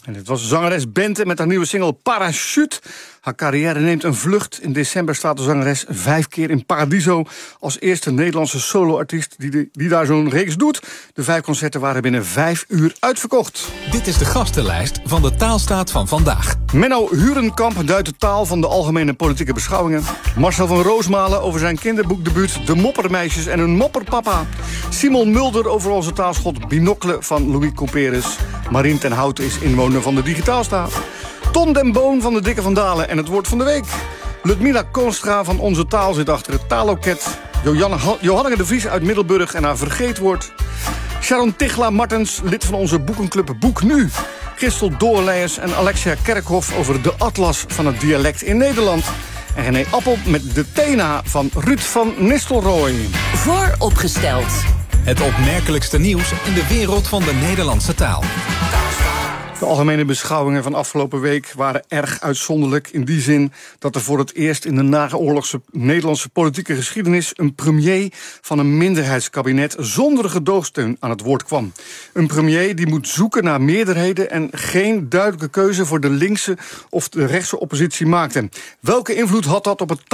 En dit was zangeres Bente met haar nieuwe single Parachute. Haar carrière neemt een vlucht. In december staat de zangeres 5 keer in Paradiso als eerste Nederlandse soloartiest die daar zo'n reeks doet. De 5 concerten waren binnen 5 uur uitverkocht. Dit is de gastenlijst van de Taalstaat van vandaag. Menno Hurenkamp duidt de taal van de algemene politieke beschouwingen. Marcel van Roosmalen over zijn kinderboekdebuut De Moppermeisjes en hun mopperpapa. Simon Mulder over onze taalschot Binocle van Louis Couperus. Marien ten Hout is inwoner van de Digitaalstaat. Ton den Boon van de Dikke van Dalen en het woord van de week. Ludmila Koonstra van Onze Taal zit achter het taalloket. Johanne de Vries uit Middelburg en haar vergeetwoord. Sharon Tichla Martens, lid van onze boekenclub Boek Nu. Christel Doorleijers en Alexia Kerkhoff over de atlas van het dialect in Nederland. En René Appel met de Tena van Ruud van Nistelrooy. Vooropgesteld. Het opmerkelijkste nieuws in de wereld van de Nederlandse taal. De algemene beschouwingen van afgelopen week waren erg uitzonderlijk. In die zin dat er voor het eerst in de naoorlogse Nederlandse politieke geschiedenis een premier van een minderheidskabinet zonder gedoogsteun aan het woord kwam. Een premier die moet zoeken naar meerderheden en geen duidelijke keuze voor de linkse of de rechtse oppositie maakte. Welke invloed had dat op het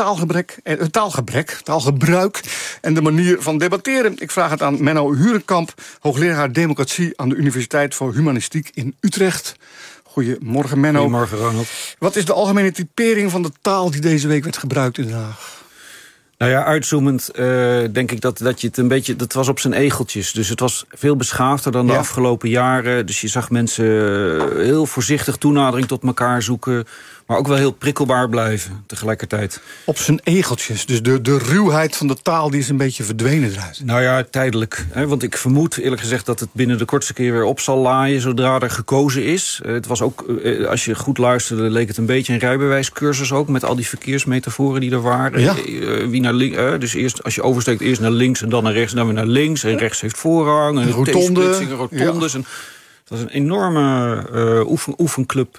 taalgebruik en de manier van debatteren? Ik vraag het aan Menno Hurenkamp, hoogleraar democratie aan de Universiteit voor Humanistiek in Utrecht. Goedemorgen, Menno. Goedemorgen, Ronald. Wat is de algemene typering van de taal die deze week werd gebruikt in Den Haag? Nou ja, uitzoomend denk ik dat je het een beetje... Dat was op zijn egeltjes. Dus het was veel beschaafder dan de afgelopen jaren. Dus je zag mensen heel voorzichtig toenadering tot elkaar zoeken, maar ook wel heel prikkelbaar blijven tegelijkertijd. Op zijn egeltjes. Dus de ruwheid van de taal die is een beetje verdwenen eruit. Nou ja, tijdelijk. Want ik vermoed eerlijk gezegd dat het binnen de kortste keer weer op zal laaien zodra er gekozen is. Het was ook, als je goed luisterde, leek het een beetje een rijbewijscursus ook, met al die verkeersmetaforen die er waren. Ja. Wie naar links, dus eerst, als je oversteekt, eerst naar links en dan naar rechts, en dan weer naar links. En rechts heeft voorrang. En rotonde. Rotondes. Ja. Het was een enorme oefenclub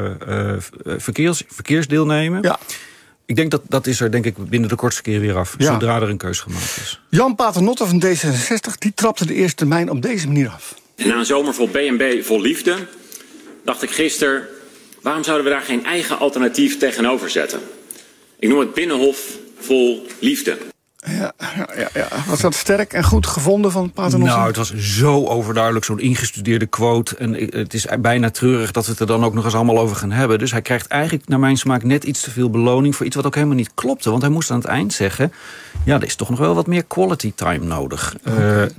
verkeersdeelnemen. Ja. Ik denk dat is er denk ik binnen de kortste keer weer af. Ja. Zodra er een keus gemaakt is. Jan Paternotte van D66 die trapte de eerste termijn op deze manier af. Na een zomer vol B&B vol liefde dacht ik gisteren, waarom zouden we daar geen eigen alternatief tegenover zetten? Ik noem het Binnenhof vol liefde. Ja. Was dat sterk en goed gevonden van Paternotte? Nou, het was zo overduidelijk, zo'n ingestudeerde quote. En het is bijna treurig dat we het er dan ook nog eens allemaal over gaan hebben. Dus hij krijgt eigenlijk naar mijn smaak net iets te veel beloning voor iets wat ook helemaal niet klopte. Want hij moest aan het eind zeggen, ja, er is toch nog wel wat meer quality time nodig. Okay.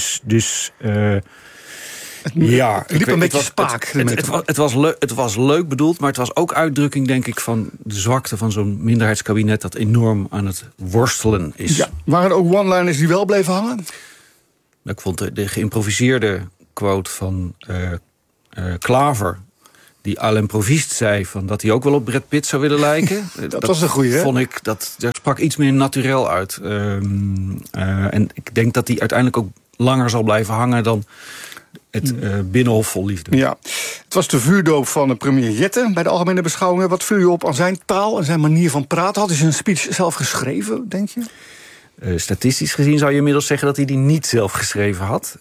Ja, het liep een beetje spaak. Het was leuk bedoeld, maar het was ook uitdrukking, denk ik, van de zwakte van zo'n minderheidskabinet dat enorm aan het worstelen is. Ja, waren er ook one-liners die wel bleven hangen? Ik vond de geïmproviseerde quote van Klaver, die à l'improviste zei van dat hij ook wel op Brad Pitt zou willen lijken. dat was een goeie, hè? Vond ik, daar sprak iets meer naturel uit. En ik denk dat die uiteindelijk ook langer zal blijven hangen dan het Binnenhof vol liefde. Ja, het was de vuurdoop van premier Jette bij de algemene beschouwingen. Wat viel u op aan zijn taal en zijn manier van praten? Had hij zijn speech zelf geschreven, denk je? Statistisch gezien zou je inmiddels zeggen dat hij die niet zelf geschreven had.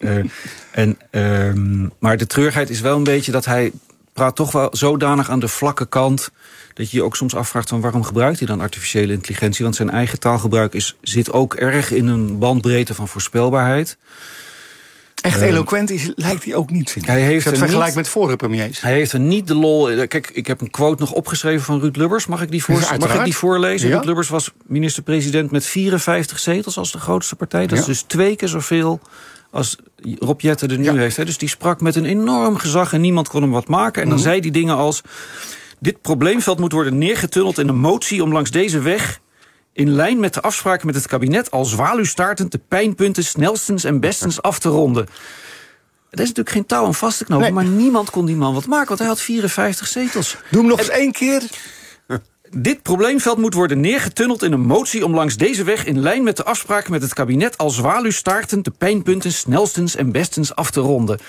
Maar de treurigheid is wel een beetje dat hij praat toch wel zodanig aan de vlakke kant dat je je ook soms afvraagt van waarom gebruikt hij dan artificiële intelligentie? Want zijn eigen taalgebruik zit ook erg in een bandbreedte van voorspelbaarheid. Echt eloquent lijkt hij ook niet, vind ik. Hij heeft het vergelijk met vorige premiers. Hij heeft er niet de lol. Kijk, ik heb een quote nog opgeschreven van Ruud Lubbers. Mag ik die voorlezen? Ja. Ruud Lubbers was minister-president met 54 zetels als de grootste partij. Dat is dus 2 keer zoveel als Rob Jetten er nu heeft. Dus die sprak met een enorm gezag en niemand kon hem wat maken. En dan zei die dingen als: dit probleemveld moet worden neergetunneld in een motie om langs deze weg in lijn met de afspraken met het kabinet al zwaluwstaartend de pijnpunten snelstens en bestens af te ronden. Er is natuurlijk geen touw aan vast te knopen, maar niemand kon die man wat maken, want hij had 54 zetels. Doe hem nog eens 1 keer. Dit probleemveld moet worden neergetunneld in een motie om langs deze weg in lijn met de afspraken met het kabinet al zwaluwstaartend de pijnpunten snelstens en bestens af te ronden.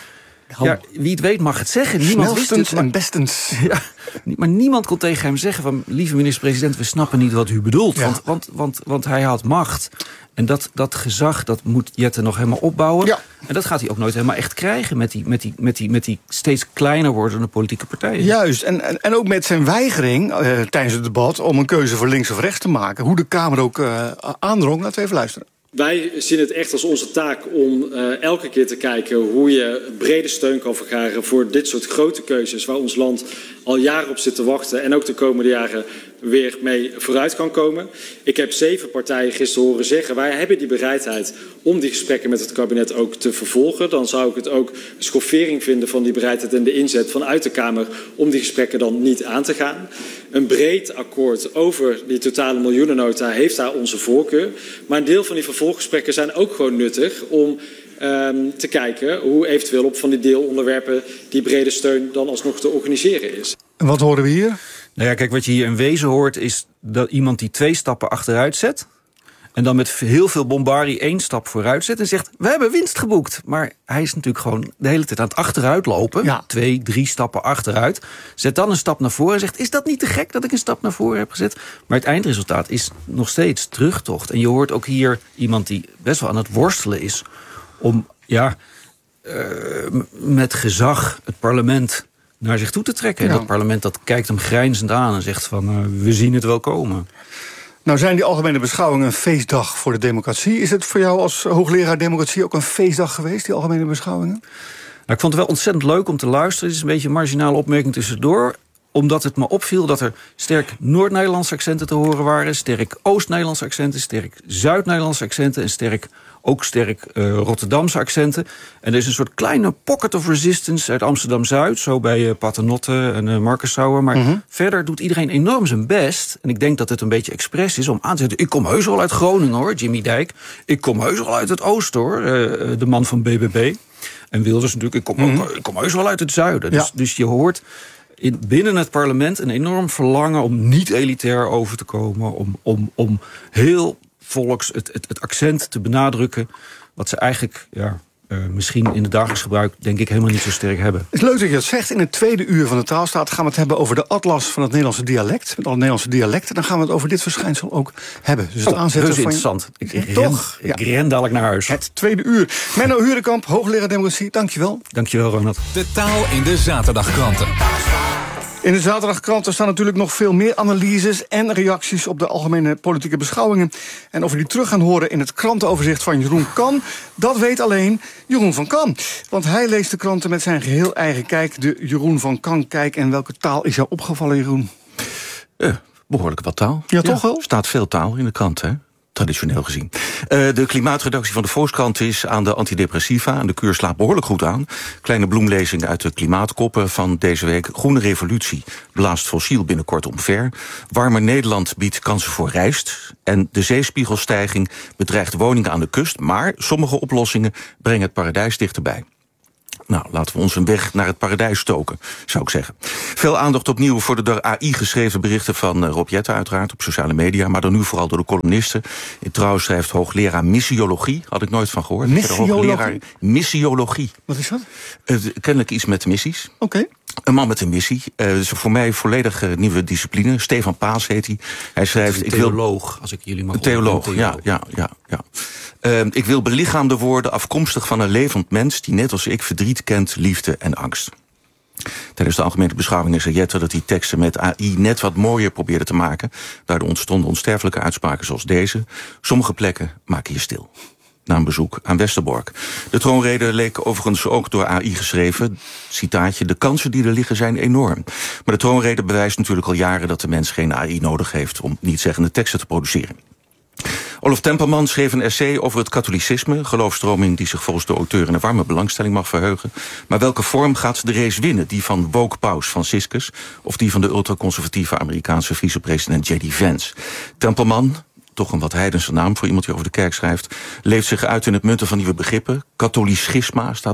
wie het weet mag het zeggen. Niemand wist het, en bestens. Ja, maar niemand kon tegen hem zeggen van... lieve minister-president, we snappen niet wat u bedoelt. Ja. Want hij had macht. En dat gezag, dat moet Jette nog helemaal opbouwen. Ja. En dat gaat hij ook nooit helemaal echt krijgen... met die steeds kleiner wordende politieke partijen. Juist, en ook met zijn weigering tijdens het debat... om een keuze voor links of rechts te maken. Hoe de Kamer ook aandrong. Laten we even luisteren. Wij zien het echt als onze taak om elke keer te kijken hoe je brede steun kan vergaren voor dit soort grote keuzes waar ons land al jaren op zit te wachten en ook de komende jaren weer mee vooruit kan komen. Ik heb 7 partijen gisteren horen zeggen, wij hebben die bereidheid om die gesprekken met het kabinet ook te vervolgen. Dan zou ik het ook een schoffering vinden van die bereidheid en de inzet vanuit de Kamer om die gesprekken dan niet aan te gaan. Een breed akkoord over die totale miljoenennota heeft daar onze voorkeur. Maar een deel van die vervolggesprekken zijn ook gewoon nuttig om te kijken hoe eventueel op van die deelonderwerpen die brede steun dan alsnog te organiseren is. En wat horen we hier? Nou ja, kijk, wat je hier in wezen hoort is dat iemand die 2 stappen achteruit zet en dan met heel veel bombardie 1 stap vooruit zet en zegt, we hebben winst geboekt. Maar hij is natuurlijk gewoon de hele tijd aan het achteruit lopen. Ja. 2, 3 stappen achteruit. Zet dan een stap naar voren en zegt, is dat niet te gek dat ik een stap naar voren heb gezet? Maar het eindresultaat is nog steeds terugtocht. En je hoort ook hier iemand die best wel aan het worstelen is om met gezag het parlement naar zich toe te trekken. Ja. En dat parlement dat kijkt hem grijnzend aan en zegt van, we zien het wel komen. Nou zijn die algemene beschouwingen een feestdag voor de democratie. Is het voor jou als hoogleraar democratie ook een feestdag geweest, die algemene beschouwingen? Nou, ik vond het wel ontzettend leuk om te luisteren. Het is een beetje een marginale opmerking tussendoor. Omdat het me opviel dat er sterk Noord-Nederlandse accenten te horen waren, sterk Oost-Nederlandse accenten, sterk Zuid-Nederlandse accenten en sterk Rotterdamse accenten. En er is een soort kleine pocket of resistance uit Amsterdam-Zuid, zo bij Paternotte en Marcus-Sauer. Maar verder doet iedereen enorm zijn best. En ik denk dat het een beetje expres is om aan te zetten, ik kom heus wel uit Groningen hoor, Jimmy Dijk. Ik kom heus wel uit het Oosten hoor, de man van BBB. En Wilders natuurlijk, ik kom heus wel uit het Zuiden. Ja. Dus je hoort binnen het parlement een enorm verlangen om niet elitair over te komen, om heel volks het accent te benadrukken, wat ze eigenlijk misschien in het dagelijks gebruik denk ik helemaal niet zo sterk hebben. Het is leuk dat je dat zegt. In het tweede uur van de Taalstaat gaan we het hebben over de atlas van het Nederlandse dialect. Met alle Nederlandse dialecten. Dan gaan we het over dit verschijnsel ook hebben. Dus het aanzetten van interessant. Ik ren dadelijk naar huis. Het tweede uur. Menno Hurekamp, hoogleraar democratie. Dankjewel. Dankjewel, Ronald. De taal in de zaterdagkranten. In de zaterdagkranten staan natuurlijk nog veel meer analyses en reacties op de algemene politieke beschouwingen. En of we die terug gaan horen in het krantenoverzicht van Jeroen Kan, dat weet alleen Jeroen van Kan. Want hij leest de kranten met zijn geheel eigen kijk, de Jeroen van Kan kijk. En welke taal is jou opgevallen, Jeroen? Behoorlijk wat taal. Ja, toch wel? Er staat veel taal in de krant, hè? Traditioneel gezien. De klimaatredactie van de Volkskrant is aan de antidepressiva en de kuur slaat behoorlijk goed aan. Kleine bloemlezing uit de klimaatkoppen van deze week. Groene revolutie blaast fossiel binnenkort omver. Warmer Nederland biedt kansen voor rijst. En de zeespiegelstijging bedreigt woningen aan de kust. Maar sommige oplossingen brengen het paradijs dichterbij. Nou, laten we ons een weg naar het paradijs stoken, zou ik zeggen. Veel aandacht opnieuw voor de door AI geschreven berichten van Rob Jetten uiteraard op sociale media, maar dan nu vooral door de columnisten. In Trouw schrijft hoogleraar missiologie, had ik nooit van gehoord. Missiologie. Wat is dat? Kennelijk iets met missies. Oké. Een man met een missie. Dus voor mij volledig nieuwe discipline. Stefan Paas heet hij. Hij schrijft, een theoloog, als ik jullie mag een theoloog, ja. Ik wil belichaamde worden afkomstig van een levend mens die net als ik verdriet kent, liefde en angst. Tijdens de algemene beschouwingen zei Jetten dat hij teksten met AI net wat mooier probeerde te maken. Daardoor ontstonden onsterfelijke uitspraken zoals deze. Sommige plekken maken je stil. Na een bezoek aan Westerbork. De troonrede leek overigens ook door AI geschreven. Citaatje, de kansen die er liggen zijn enorm. Maar de troonrede bewijst natuurlijk al jaren dat de mens geen AI nodig heeft om niet-zeggende teksten te produceren. Olaf Tempelman schreef een essay over het katholicisme, geloofstroming die zich volgens de auteur in een warme belangstelling mag verheugen. Maar welke vorm gaat de race winnen? Die van woke paus Franciscus of die van de ultraconservatieve Amerikaanse vicepresident J.D. Vance? Tempelman, toch een wat heidense naam voor iemand die over de kerk schrijft, leeft zich uit in het munten van nieuwe begrippen. Katholicisme staat